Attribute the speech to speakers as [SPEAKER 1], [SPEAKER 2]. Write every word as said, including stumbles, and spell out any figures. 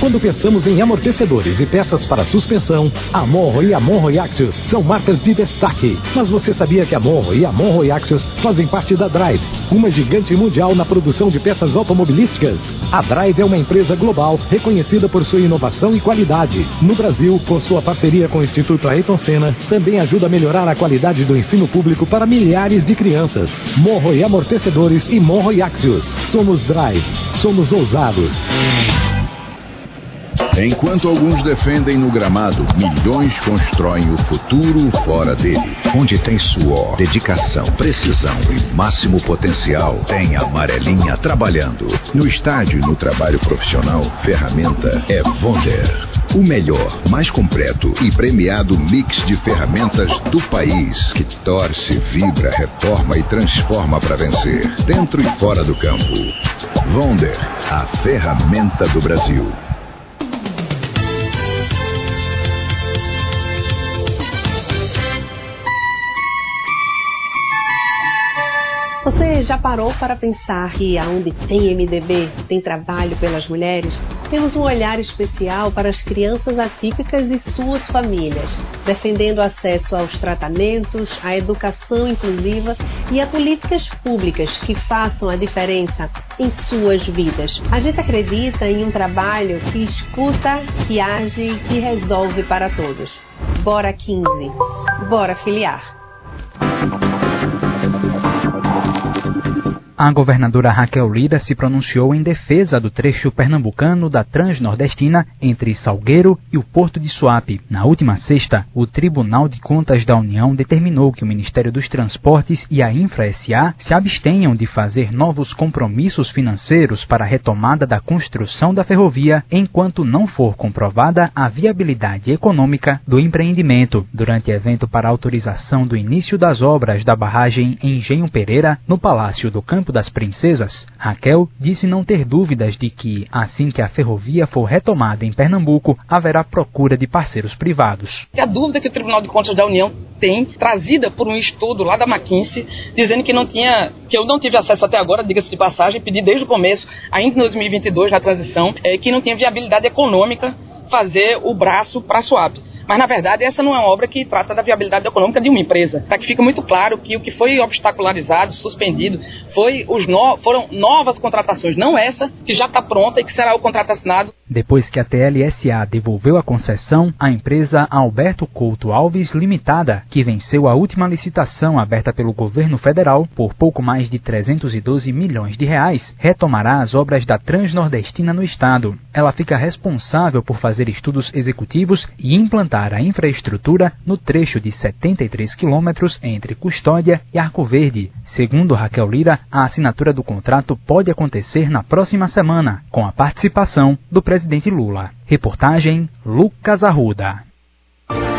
[SPEAKER 1] Quando pensamos em amortecedores e peças para suspensão, a Monroe e a Monroe Axios são marcas de destaque. Mas você sabia que a Monroe e a Monroe Axios fazem parte da Drive, uma gigante mundial na produção de peças automobilísticas? A Drive é uma empresa global reconhecida por sua inovação e qualidade. No Brasil, por sua parceria com o Instituto Ayrton Senna, também ajuda a melhorar a qualidade do ensino público para milhares de crianças. Monroe Amortecedores e Monroe Axios. Somos Drive. Somos ousados.
[SPEAKER 2] Enquanto alguns defendem no gramado, milhões constroem o futuro fora dele. Onde tem suor, dedicação, precisão e máximo potencial, tem a amarelinha trabalhando. No estádio e no trabalho profissional, ferramenta é Wonder. O melhor, mais completo e premiado mix de ferramentas do país, que torce, vibra, reforma e transforma para vencer, dentro e fora do campo. Wonder, a ferramenta do Brasil.
[SPEAKER 3] Você já parou para pensar que aonde tem M D B, tem trabalho pelas mulheres, temos um olhar especial para as crianças atípicas e suas famílias, defendendo acesso aos tratamentos, à educação inclusiva e a políticas públicas que façam a diferença em suas vidas. A gente acredita em um trabalho que escuta, que age e que resolve para todos. Bora quinze. Bora filiar.
[SPEAKER 4] A governadora Raquel Lira se pronunciou em defesa do trecho pernambucano da Transnordestina entre Salgueiro e o Porto de Suape. Na última sexta, o Tribunal de Contas da União determinou que o Ministério dos Transportes e a Infra S A se abstenham de fazer novos compromissos financeiros para a retomada da construção da ferrovia enquanto não for comprovada a viabilidade econômica do empreendimento. Durante evento para autorização do início das obras da barragem Engenho Pereira, no Palácio do Campo das Princesas, Raquel disse não ter dúvidas de que, assim que a ferrovia for retomada em Pernambuco, haverá procura de parceiros privados.
[SPEAKER 5] A dúvida que o Tribunal de Contas da União tem, trazida por um estudo lá da McKinsey, dizendo que não tinha, que eu não tive acesso até agora, diga-se de passagem, pedi desde o começo, ainda em dois mil e vinte e dois, na transição, é, que não tinha viabilidade econômica fazer o braço para a Suape. Mas, na verdade, essa não é uma obra que trata da viabilidade econômica de uma empresa. Para que fique muito claro que o que foi obstacularizado, suspendido, foi os no... foram novas contratações, não essa que já está pronta e que será o contrato assinado.
[SPEAKER 4] Depois que a T L S A devolveu a concessão, a empresa Alberto Couto Alves Limitada, que venceu a última licitação aberta pelo governo federal por pouco mais de trezentos e doze milhões de reais, retomará as obras da Transnordestina no estado. Ela fica responsável por fazer estudos executivos e implantar a infraestrutura no trecho de setenta e três quilômetros entre Custódia e Arco Verde. Segundo Raquel Lira, a assinatura do contrato pode acontecer na próxima semana, com a participação do presidente Lula. Reportagem Lucas Arruda.